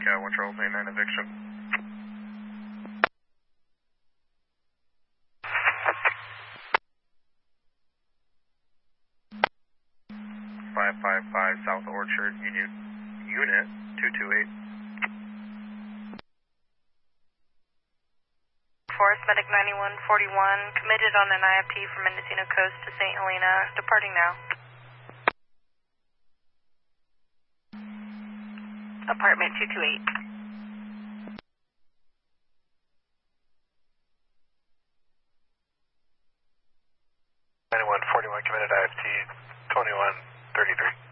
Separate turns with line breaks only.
1 Charles 89 eviction. 555 South Orchard, Unit 228.
Forest Medic 9141, committed on an IFT from Mendocino Coast to St. Helena, departing now. Apartment 228.
Committed IFT 2133.